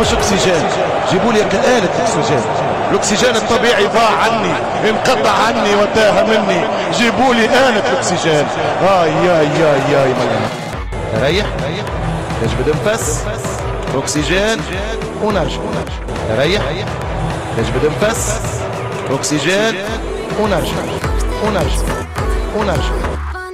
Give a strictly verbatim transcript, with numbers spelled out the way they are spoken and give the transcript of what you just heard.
مش اكسجين، جيبوا لي آلة اكسجين. الاكسجين الطبيعي ضاع عني، انقطع عني وتاه مني، جيبوا لي آلة الاكسجين. اي يا يا يا مليان. ريح تجبد نفس، اكسجين ونرجع. ريح تجبد نفس، اكسجين ونرجع ونرجع ونرجع.